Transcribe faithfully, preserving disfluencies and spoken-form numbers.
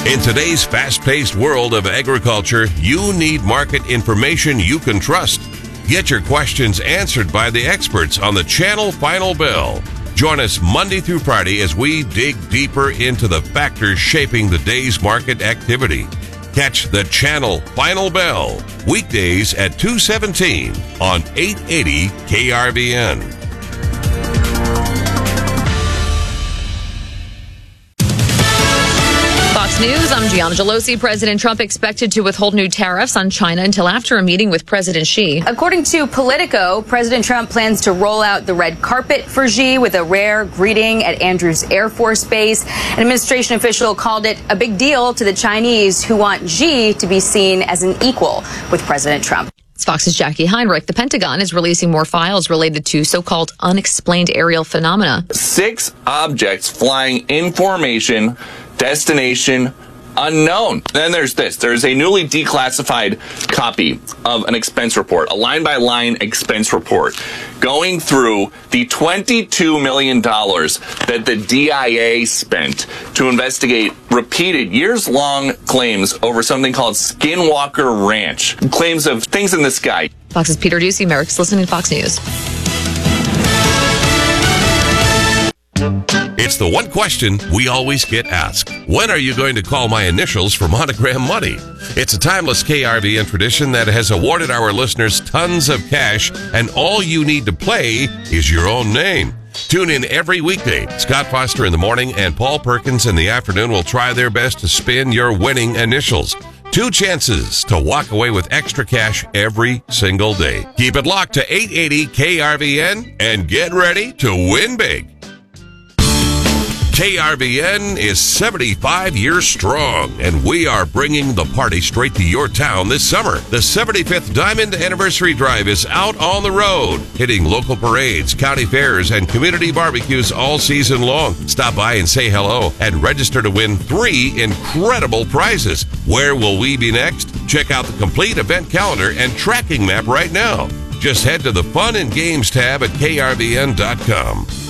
In today's fast-paced world of agriculture, you need market information you can trust. Get your questions answered by the experts on the Channel Final Bell. Join us Monday through Friday as we dig deeper into the factors shaping the day's market activity. Catch the Channel Final Bell weekdays at two seventeen on eight eighty K R V N. Fox News, I'm Gianna Gelosi. President Trump expected to withhold new tariffs on China until after a meeting with President Xi. According to Politico, President Trump plans to roll out the red carpet for Xi with a rare greeting at Andrews Air Force Base. An administration official called it a big deal to the Chinese, who want Xi to be seen as an equal with President Trump. It's Fox's Jackie Heinrich. The Pentagon is releasing more files related to so-called unexplained aerial phenomena. Six objects flying in formation, destination unknown. Then there's this. There's a newly declassified copy of an expense report, a line-by-line expense report, going through the twenty-two million dollars that the D I A spent to investigate repeated years-long claims over something called Skinwalker Ranch, claims of things in the sky. Fox's Peter Ducey. Merrick's listening to Fox News. It's the one question we always get asked. When are you going to call my initials for Monogram Money? It's a timeless K R V N tradition that has awarded our listeners tons of cash, and all you need to play is your own name. Tune in every weekday. Scott Foster in the morning and Paul Perkins in the afternoon will try their best to spin your winning initials. Two chances to walk away with extra cash every single day. Keep it locked to eight eighty K R V N and get ready to win big. K R V N is seventy-five years strong, and we are bringing the party straight to your town this summer. The seventy-fifth Diamond Anniversary Drive is out on the road, hitting local parades, county fairs, and community barbecues all season long. Stop by and say hello and register to win three incredible prizes. Where will we be next? Check out the complete event calendar and tracking map right now. Just head to the Fun and Games tab at K R V N dot com.